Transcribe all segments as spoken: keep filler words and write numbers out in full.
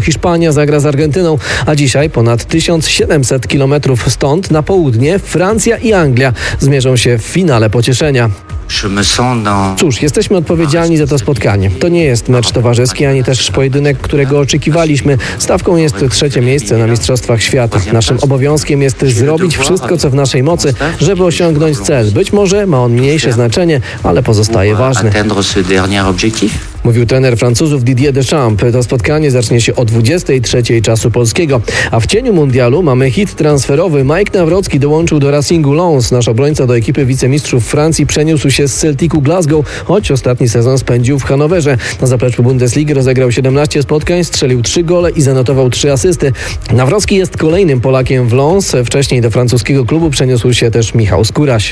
Hiszpania zagra z Argentyną, a dzisiaj ponad tysiąc siedemset kilometrów stąd na południe Francja i Anglia zmierzą się w finale pocieszenia. Cóż, jesteśmy odpowiedzialni za to spotkanie. To nie jest mecz towarzyski, ani też pojedynek, którego oczekiwaliśmy. Stawką jest trzecie miejsce na Mistrzostwach Świata. Naszym obowiązkiem jest zrobić wszystko, co w naszej mocy, żeby osiągnąć cel. Być może ma on mniejsze znaczenie, ale pozostaje ważny. Mówił trener Francuzów Didier Deschamps. To spotkanie zacznie się o dwudziestej trzeciej czasu polskiego. A w cieniu mundialu mamy hit transferowy. Mike Nawrocki dołączył do Racingu Lens. Nasz obrońca do ekipy wicemistrzów Francji przeniósł się z Celticu Glasgow, choć ostatni sezon spędził w Hanowerze. Na zapleczu Bundesligi rozegrał siedemnaście spotkań, strzelił trzy gole i zanotował trzy asysty. Nawrocki jest kolejnym Polakiem w Lens. Wcześniej do francuskiego klubu przeniósł się też Michał Skóraś.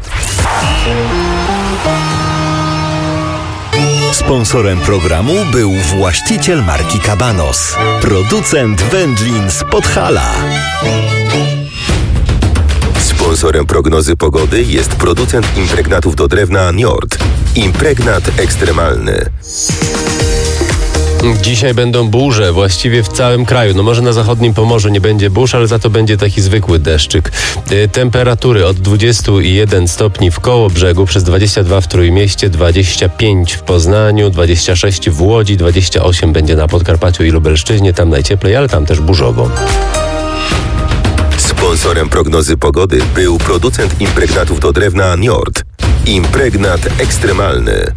Sponsorem programu był właściciel marki Cabanos, producent wędlin z Podhala. Sponsorem prognozy pogody jest producent impregnatów do drewna Njord. Impregnat ekstremalny. Dzisiaj będą burze właściwie w całym kraju. No może na zachodnim Pomorzu nie będzie burz, ale za to będzie taki zwykły deszczyk. Temperatury od dwudziestu jeden stopni w Kołobrzegu, przez dwadzieścia dwa w Trójmieście, dwadzieścia pięć w Poznaniu, dwadzieścia sześć w Łodzi, dwadzieścia osiem będzie na Podkarpaciu i Lubelszczyźnie, tam najcieplej, ale tam też burzowo. Sponsorem prognozy pogody był producent impregnatów do drewna Njord. Impregnat ekstremalny.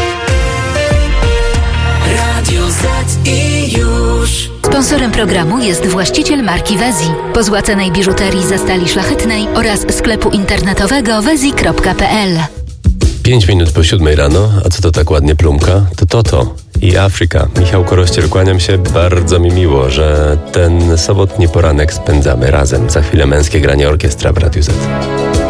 Sponsorem programu jest właściciel marki Wezi, pozłacanej biżuterii ze stali szlachetnej oraz sklepu internetowego wezi kropka pe el. Pięć minut po siódmej rano, a co to tak ładnie plumka? To Toto i Afryka. Michał Korościel, kłaniam się. Bardzo mi miło, że ten sobotni poranek spędzamy razem. Za chwilę męskie granie orkiestra w Radiu Z.